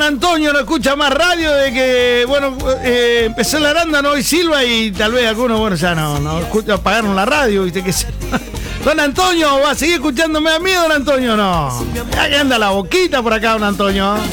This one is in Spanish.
Antonio no escucha más radio de que, bueno, empezó la Arándano y Silva y tal vez algunos, bueno, ya no escucha, apagaron la radio, viste que se... Don Antonio, ¿va a seguir escuchándome a mí, don Antonio? No. Ahí anda la boquita por acá, don Antonio.